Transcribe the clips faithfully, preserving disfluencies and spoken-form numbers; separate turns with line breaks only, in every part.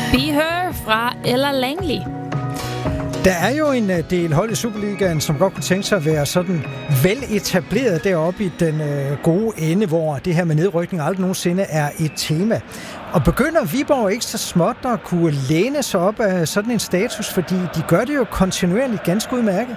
Be Her fra Ella Langley.
Der er jo en del hold i Superligaen, som godt kunne tænke sig at være sådan veletableret deroppe i den øh, gode ende, hvor det her med nedrykning aldrig nogensinde er et tema. Og begynder Viborg ikke så småt at kunne læne sig op af sådan en status, fordi de gør det jo kontinuerligt ganske udmærket.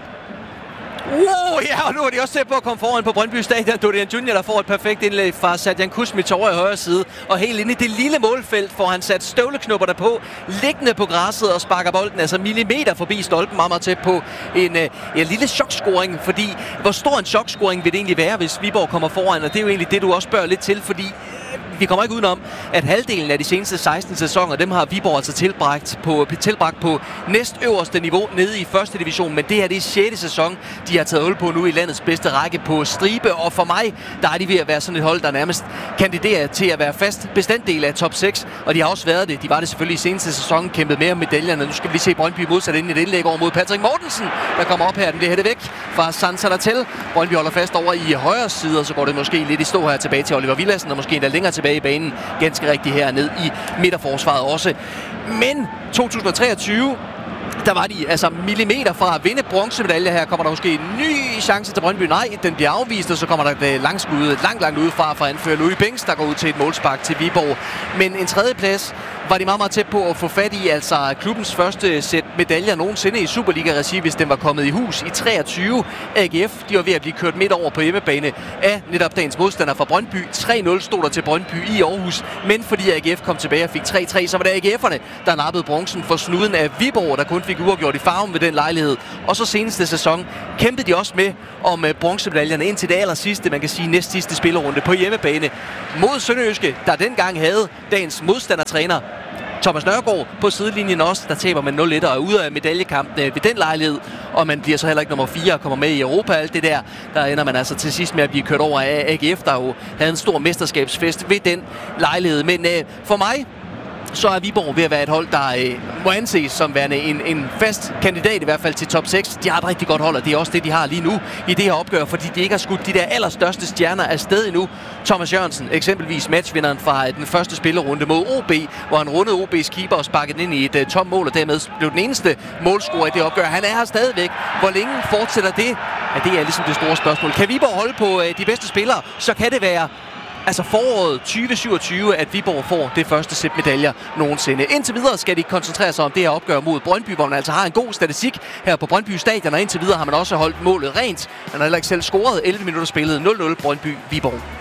Wow, ja, og nu er de også tæt på at komme foran på Brøndby Stadion. Dorian Junior, der får et perfekt indlæg fra Sadjan Kusmic over i højre side. Og helt inde i det lille målfelt får han sat støvleknupperne på, liggende på græsset og sparker bolden altså millimeter forbi stolpen, meget, meget tæt på en ja, lille chokscoring. Fordi hvor stor en chokscoring vil det egentlig være, hvis Viborg kommer foran? Og det er jo egentlig det, du også spørger lidt til, fordi vi kommer ikke udenom, at halvdelen af de seneste seksten sæsoner, dem har Viborg altså tilbragt på, tilbragt på næstøverste niveau nede i første division. Men det her, det er sjette sæson, de har taget hul på nu i landets bedste række på stribe. Og for mig, der er de ved at være sådan et hold, der nærmest kandiderer til at være fast bestanddel af top seks. Og de har også været det. De var det selvfølgelig i seneste sæson, kæmpet mere om medaljerne. Nu skal vi lige se Brøndby modsat ind i et indlæg over mod Patrick Mortensen, der kommer op her. Den bliver hættet væk fra Sansa Latel. Brøndby holder fast over i højre side, og så går det måske lidt i stå her tilbage til Oliver Villassen, og måske endda længere tilbage i banen, ganske rigtigt herned i midterforsvaret også. Men to tusind og treogtyve, der var de altså millimeter fra at vinde bronzemedalje. Her kommer der måske en ny chance til Brøndby. Nej, den bliver afvist, og så kommer der et langskud, langt, langt udefra fra anfører Louis Bengs, der går ud til et målspark til Viborg. Men en tredje plads var de meget, meget tæt på at få fat i, altså klubbens første sæt medaljer nogensinde i Superliga-regi, hvis den var kommet i hus i treogtyve. A G F, de var ved at blive kørt midt over på hjemmebane af netop dagens modstander fra Brøndby. tre nul stod der til Brøndby i Aarhus, men fordi A G F kom tilbage og fik tre tre, så var det A G F'erne, der nappede bronzen for snuden af Viborg, der kun fik uafgjort i farven ved den lejlighed. Og så seneste sæson kæmpede de også med om bronzemedaljerne indtil det aller sidste, man kan sige næst sidste spillerunde på hjemmebane mod Sønderjyske, der dengang havde dagens modstandertræner Thomas Nørgaard på sidelinjen også. Der taber man nul et og er ude af medaljekampen ved den lejlighed, og man bliver så heller ikke nummer fire og kommer med i Europa. Alt det der, der ender man altså til sidst med at blive kørt over af A G F, der jo havde en stor mesterskabsfest ved den lejlighed. Men øh, for mig, så er Viborg ved at være et hold, der øh, må anses som værende en, en fast kandidat i hvert fald til top seks. De har et rigtig godt hold, og det er også det, de har lige nu i det her opgør, fordi de ikke har skudt de der allerstørste stjerner afsted endnu. Thomas Jørgensen, eksempelvis matchvinderen fra den første spillerunde mod O B, hvor han rundede O B's keeper og sparkede den ind i et uh, tom mål, og dermed blev den eneste målscorer i det opgør. Han er her stadigvæk. Hvor længe fortsætter det? Ja, det er ligesom det store spørgsmål. Kan Viborg holde på uh, de bedste spillere, så kan det være altså foråret tyve syvogtyve, at Viborg får det første sæt medaljer nogensinde. Indtil videre skal de koncentrere sig om det her opgør mod Brøndby, hvor man altså har en god statistik her på Brøndby Stadion, og indtil videre har man også holdt målet rent. Man har heller ikke selv scoret. elleve minutter spillet nul nul Brøndby Viborg.